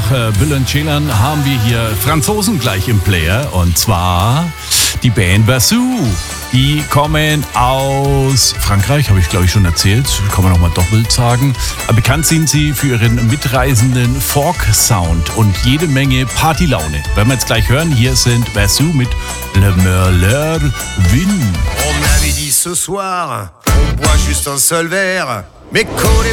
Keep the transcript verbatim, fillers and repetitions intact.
nach äh, Bülent Ceylan haben wir hier Franzosen gleich im Player. Und zwar die Band Versus. Die kommen aus Frankreich, habe ich glaube ich schon erzählt. Kann man nochmal doppelt sagen. Aber bekannt sind sie für ihren mitreißenden Folk-Sound und jede Menge Partylaune. Werden wir jetzt gleich hören. Hier sind Versus mit Le Merleur Vin. On m'avait dit ce soir, on boit juste un seul verre. Mais collez